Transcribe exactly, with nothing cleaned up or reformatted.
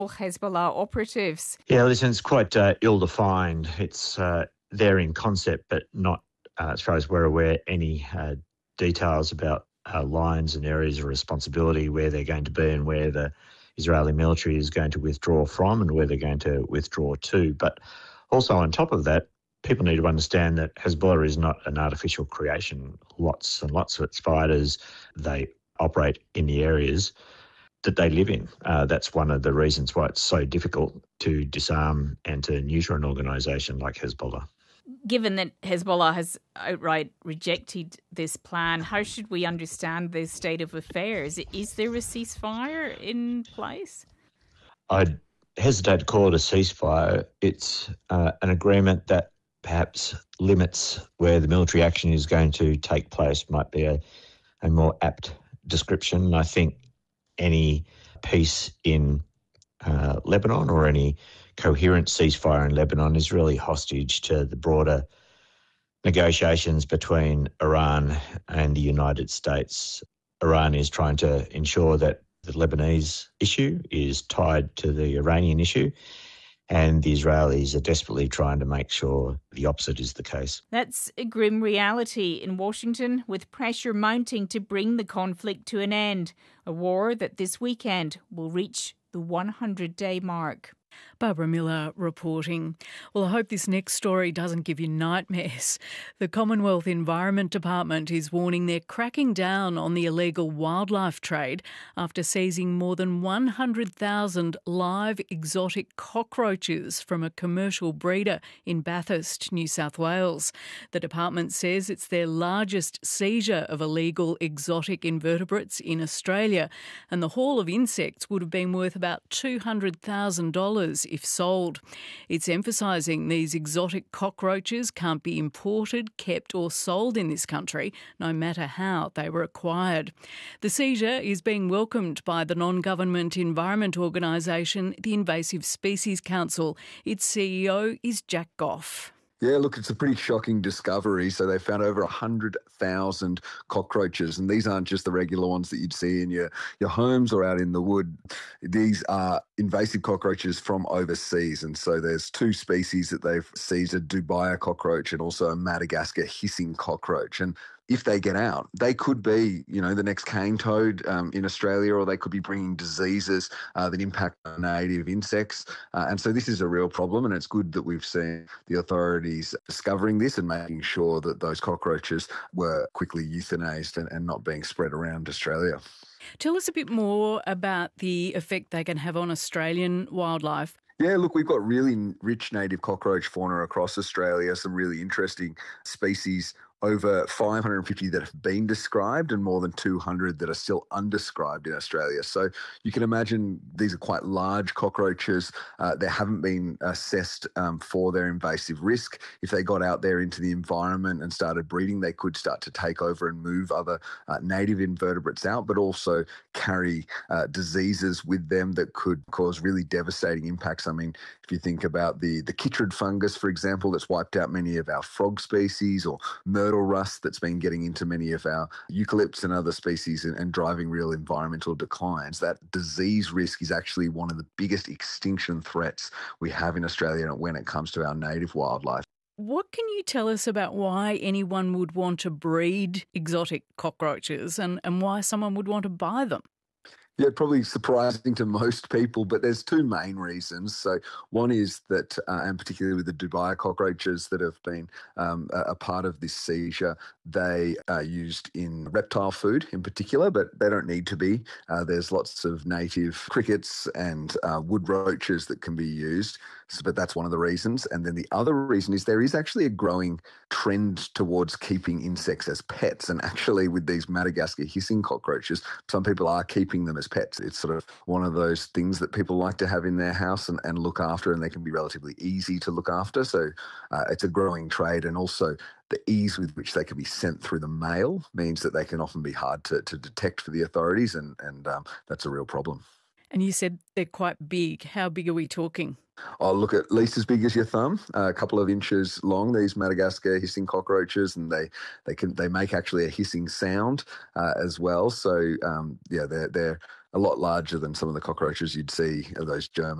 Hezbollah operatives. Yeah, listen, it's quite uh, ill-defined. It's uh, there in concept, but not, uh, as far as we're aware, any uh, details about uh, lines and areas of responsibility, where they're going to be and where the Israeli military is going to withdraw from and where they're going to withdraw to. But also on top of that, people need to understand that Hezbollah is not an artificial creation. Lots and lots of its fighters, they operate in the areas that they live in. Uh, that's one of the reasons why it's so difficult to disarm and to neuter an organisation like Hezbollah. Given that Hezbollah has outright rejected this plan, how should we understand the state of affairs? Is there a ceasefire in place? I'd hesitate to call it a ceasefire. It's uh, an agreement that perhaps limits where the military action is going to take place, might be a, a more apt description. I think any peace in uh, Lebanon or any coherent ceasefire in Lebanon is really hostage to the broader negotiations between Iran and the United States. Iran is trying to ensure that the Lebanese issue is tied to the Iranian issue, and the Israelis are desperately trying to make sure the opposite is the case. That's a grim reality in Washington, with pressure mounting to bring the conflict to an end, a war that this weekend will reach the one hundred day mark. Barbara Miller reporting. Well, I hope this next story doesn't give you nightmares. The Commonwealth Environment Department is warning they're cracking down on the illegal wildlife trade after seizing more than one hundred thousand live exotic cockroaches from a commercial breeder in Bathurst, New South Wales. The department says it's their largest seizure of illegal exotic invertebrates in Australia, and the haul of insects would have been worth about two hundred thousand dollars if sold. It's emphasising these exotic cockroaches can't be imported, kept or sold in this country, no matter how they were acquired. The seizure is being welcomed by the non-government environment organisation, the Invasive Species Council. Its C E O is Jack Goff. Yeah, look, it's a pretty shocking discovery. So they found over one hundred thousand cockroaches, and these aren't just the regular ones that you'd see in your, your homes or out in the wood. These are invasive cockroaches from overseas, and so there's two species that they've seized, a Dubai cockroach and also a Madagascar hissing cockroach. And if they get out, they could be, you know, the next cane toad um, in Australia, or they could be bringing diseases uh, that impact native insects. Uh, and so this is a real problem, and it's good that we've seen the authorities discovering this and making sure that those cockroaches were quickly euthanized and, and not being spread around Australia. Tell us a bit more about the effect they can have on Australian wildlife. Yeah, look, we've got really rich native cockroach fauna across Australia, some really interesting species, over five hundred fifty that have been described and more than two hundred that are still undescribed in Australia. So you can imagine these are quite large cockroaches. Uh, they haven't been assessed um, for their invasive risk. If they got out there into the environment and started breeding, they could start to take over and move other uh, native invertebrates out, but also carry uh, diseases with them that could cause really devastating impacts. I mean, if you think about the, the chytrid fungus, for example, that's wiped out many of our frog species, or myrtle rust that's been getting into many of our eucalypts and other species and, and driving real environmental declines. That disease risk is actually one of the biggest extinction threats we have in Australia when it comes to our native wildlife. What can you tell us about why anyone would want to breed exotic cockroaches and, and why someone would want to buy them? Yeah, probably surprising to most people, but there's two main reasons. So one is that, uh, and particularly with the Dubai cockroaches that have been um, a, a part of this seizure, they are used in reptile food in particular, but they don't need to be. Uh, there's lots of native crickets and uh, wood roaches that can be used, so, but that's one of the reasons. And then the other reason is there is actually a growing trend towards keeping insects as pets. And actually with these Madagascar hissing cockroaches, some people are keeping them as pets. It's sort of one of those things that people like to have in their house and, and look after, and they can be relatively easy to look after. So uh, it's a growing trade, and also the ease with which they can be sent through the mail means that they can often be hard to, to detect for the authorities, and, and um, that's a real problem. And you said they're quite big. How big are we talking? Oh, look, at least as big as your thumb, uh, a couple of inches long. These Madagascar hissing cockroaches, and they they can they make actually a hissing sound uh, as well. So um, yeah, they're they're a lot larger than some of the cockroaches you'd see of those German